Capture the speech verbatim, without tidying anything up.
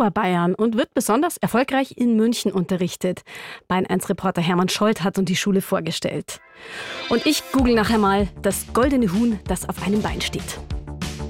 Oberbayern und wird besonders erfolgreich in München unterrichtet. Bayern eins Reporter Hermann Scholt hat uns die Schule vorgestellt. Und ich google nachher mal das goldene Huhn, das auf einem Bein steht.